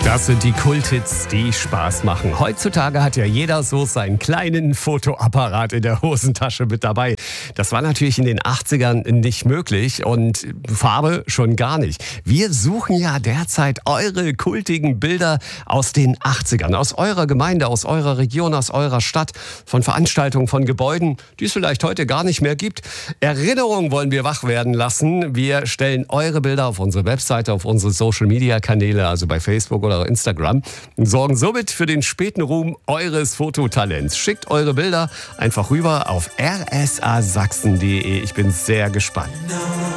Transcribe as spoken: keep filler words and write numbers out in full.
Das sind die Kulthits, die Spaß machen. Heutzutage hat ja jeder so seinen kleinen Fotoapparat in der Hosentasche mit dabei. Das war natürlich in den achtzigern nicht möglich und Farbe schon gar nicht. Wir suchen ja derzeit eure kultigen Bilder aus den achtzigern, aus eurer Gemeinde, aus eurer Region, aus eurer Stadt, von Veranstaltungen, von Gebäuden, die es vielleicht heute gar nicht mehr gibt. Erinnerungen wollen wir wach werden lassen. Wir stellen eure Bilder auf unsere Webseite, auf unsere Social-Media-Kanäle, also bei Facebook oder Instagram, und sorgen somit für den späten Ruhm eures Fototalents. Schickt eure Bilder einfach rüber auf r s a sachsen punkt d e. Ich bin sehr gespannt.